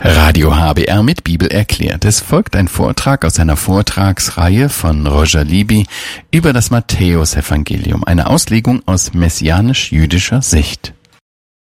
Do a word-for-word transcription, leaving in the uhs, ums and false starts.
Radio H B R mit Bibel erklärt. Es folgt ein Vortrag aus einer Vortragsreihe von Roger Libby über das Matthäusevangelium, eine Auslegung aus messianisch-jüdischer Sicht.